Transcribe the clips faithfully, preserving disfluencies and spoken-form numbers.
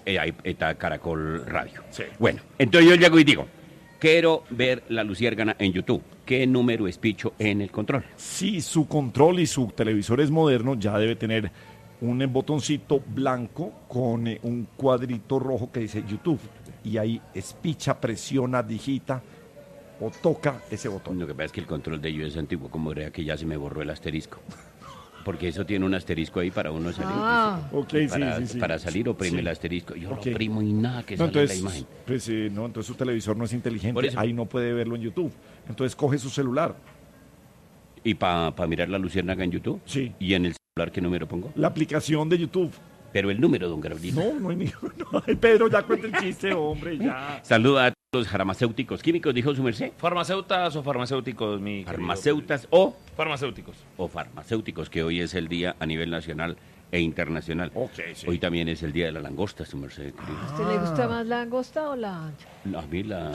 eh, ahí está Caracol Radio. Sí. Bueno, entonces yo llego y digo, quiero ver La Luciérgana en YouTube. ¿Qué número es Picho en el control? Si su control y su televisor es moderno, ya debe tener un botoncito blanco con eh, un cuadrito rojo que dice YouTube. Y ahí espicha, presiona, digita o toca ese botón. Lo que pasa es que el control de ellos es antiguo, como vea que ya se me borró el asterisco. Porque eso tiene un asterisco ahí para uno salir. Ah. Ok, para, sí, sí, sí. para salir oprime Sí. el asterisco. Yo Ok. lo oprimo y nada que No, sale entonces, la imagen. pues, eh, no, entonces su televisor no es Por inteligente, eso. ahí no puede verlo en YouTube. Entonces coge su celular. ¿Y para pa mirar La Luciérnaga en YouTube? Sí. ¿Y en el celular qué número pongo? La aplicación de YouTube. Pero el número, don Gabrielito. No, no hay ninguno. Ay, Pedro, ya cuenta el chiste, hombre, ya. Saluda a todos los farmacéuticos químicos, dijo su merced. Farmacéutas o farmacéuticos, mi querido. Farmacéutas o, Farmacéuticos. o farmacéuticos, que hoy es el día a nivel nacional e internacional. Ok, sí. Hoy también es el día de la langosta, su merced. querido. ¿A usted le gusta más la angosta o la ancha? A mí la...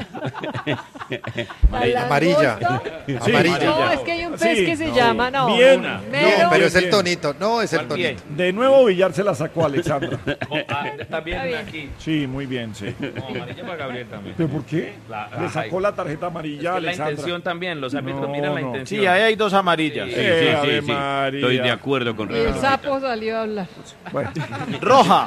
¿La Amarilla. langosta? Amarilla. No, es que hay un pez Sí, que se no. llama, no. Bien. Mero. No, pero Bien, es el bien. tonito. No, es el ¿Cuál pie? tonito. De nuevo Villar se la sacó a Alexandra. Oh, ah, está bien Está bien. aquí. Sí, muy bien, sí. No, amarilla para Gabriel también. ¿Pero por qué? La- Le sacó ay. la tarjeta Es amarilla que a la Alexandra. intención también, los árbitros No, miran la no. intención. Sí, ahí hay dos amarillas. Sí. Sí, Eh, sí, Ave sí, sí. María. Estoy de acuerdo con Y el Ricardo. sapo salió a hablar. Bueno, Roja.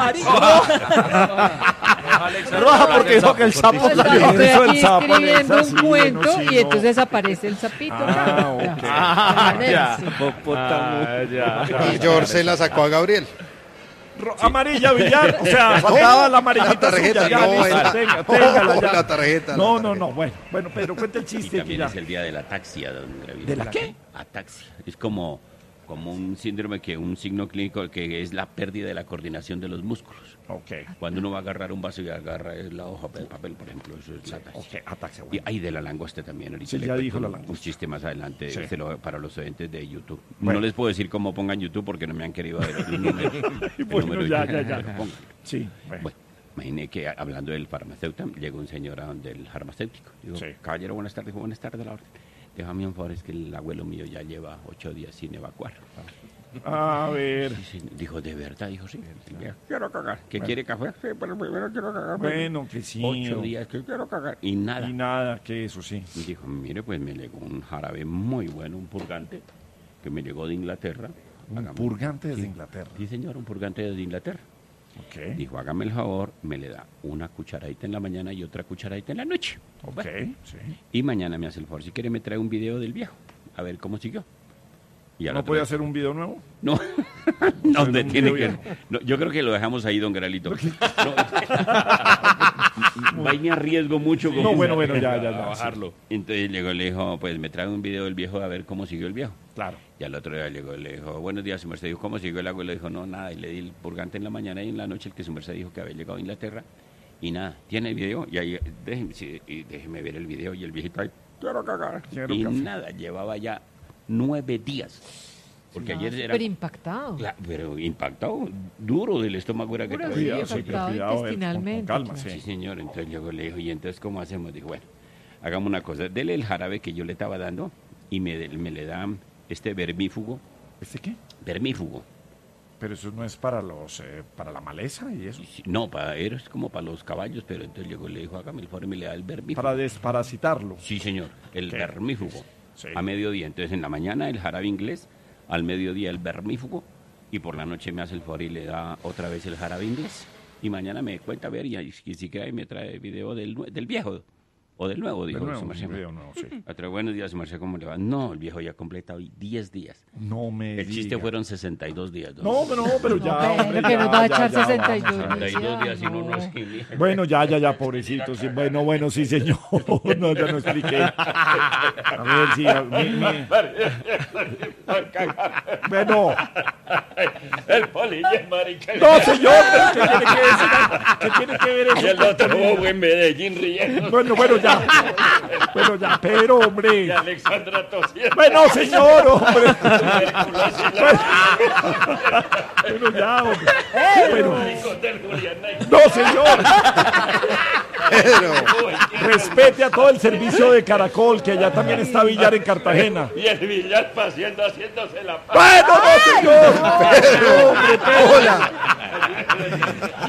Roja porque dijo que el sapo Estoy salió. Eso, el aquí sapo, escribiendo Alexa, un sí, cuento bueno, sí, y no. entonces aparece el sapito. Ah, ya. ok. Ah, ya. Sí. Ah, ya. Y George se la sacó a Gabriel. ro- amarilla Villar, o sea, faltaba la amarillita La tarjeta, suya, ya, no, listo, era- tenga, no, téngala ya. la tarjeta, la No, no, tarjeta. no, bueno, bueno, pero cuenta el Y chiste que también ya. es el día de la ataxia, don Gabriel. ¿De la qué? Ataxia. Es como, como un síndrome, que un signo clínico que es la pérdida de la coordinación de los músculos. Ok, Cuando uno va a agarrar un vaso y agarra la hoja del papel, por ejemplo, eso es la ataxia. ok, ataxia, Y bueno. hay de la langosta también. Ahorita Sí, le ya cuento dijo la un- langosta. Un chiste más adelante Sí. se lo- para los oyentes de YouTube. Bueno. No les puedo decir cómo pongan YouTube porque no me han querido ver el número. el Bueno, número ya, y- ya, ya. Pongan. Sí, bueno. Bueno, imaginé que a- hablando del farmacéutico, llegó un señor a donde el farmacéutico. Digo, Sí. caballero, buenas tardes. Dijo, buenas tardes, la orden. Déjame un favor, es que el abuelo mío ya lleva ocho días sin evacuar. A ver, Sí, sí. Dijo, ¿de verdad? Dijo, sí. Quiero cagar. ¿Que quiere café? Sí, pero primero quiero cagar. bueno, que sí. Ocho días que quiero cagar. Y nada. Y nada, que eso sí. Y dijo, mire, pues me llegó un jarabe muy bueno, un purgante, que me llegó de Inglaterra. Un Hágame- purgante desde Sí. Inglaterra. Sí, señor, un purgante desde Inglaterra. Ok, Dijo, hágame el favor, me le da una cucharadita en la mañana y otra cucharadita en la noche. ok, sí. Y mañana me hace el favor, si quiere me trae un video del viejo, a ver cómo siguió. Y al ¿No otro puede día- hacer un video nuevo? No, no, un te tiene video que... viejo. no, yo creo que lo dejamos ahí, don Garalito. No, va y me arriesgo mucho. con- No, bueno, bueno, ya, ya, A ya. sí. bajarlo. Entonces llegó y le dijo, pues me trae un video del viejo a ver cómo siguió el viejo. Claro. Y al otro día llegó y le dijo, buenos días, su merced. Dijo, ¿cómo siguió el abuelo? Dijo, no, nada. Y le di el purgante en la mañana y en la noche el que su merced dijo que había llegado a Inglaterra. Y nada, tiene el video. Y ahí, déjeme, sí, y déjeme ver el video. Y el viejito ahí, quiero cagar. Quiero y café. nada, llevaba ya nueve días. Porque ayer era... Súper impactado. Cla- pero impactado, duro del estómago era que Duro, traía. sí, Cuidado, sí, pero afectado cuidado, eh, con- intestinalmente, con calma, claro. Sí, sí. señor. Entonces llegó y le dijo, ¿y entonces cómo hacemos? Dijo, bueno, hagamos una cosa. Dele el jarabe que yo le estaba dando y me, me le da este vermífugo. ¿Este qué? Vermífugo. Pero eso no es para los, eh, para la maleza y eso. Sí, no, para, es como para los caballos, pero entonces llegó y le dijo, hágame el favor y me le da el vermífugo. Para desparasitarlo. Sí, señor, el ¿Qué? vermífugo. Sí. A mediodía. Entonces en la mañana el jarabe inglés, al mediodía el vermífugo y por la noche me hace el favor y le da otra vez el jarabe inglés. Y mañana me cuenta a ver y, y si quiere me trae video del, nue- del viejo o del nuevo, De dijo nuevo, su merced. un video nuevo, sí. Otra, buenos días, su merced, ¿cómo le va? No, el viejo ya completa hoy diez días. No me El chiste diga. fueron sesenta y dos días. don No, César. pero no, pero ya, No, hombre, pero que ya, nos va a ya, echar ya, sesenta y dos vamos a- sesenta y dos días y uno no no. escribía. Bueno, ya, ya, ya, pobrecito. Sí, bueno, bueno, sí, señor. No, ya no expliqué. A ver, sí, a- mi, mi- Bueno, El polilla, marica. no, señor, pero ¿qué tiene que decir? ¿Qué tiene que ver eso? Y el con otro polilla? bobo en Medellín riendo. Bueno, bueno, ya. Bueno, ya, pero, Y hombre. Alexandra tosiendo. Bueno, señor, hombre. Tuberculosis en la Bueno, ya, hombre. Bueno, pico del Julián Nay. no, señor. Pero, Respete a todo el servicio de Caracol, que allá también está Villar en Cartagena. Y el Villar paseando, haciéndose la paz. Bueno, no, señor. Pero, hombre, pero. hola.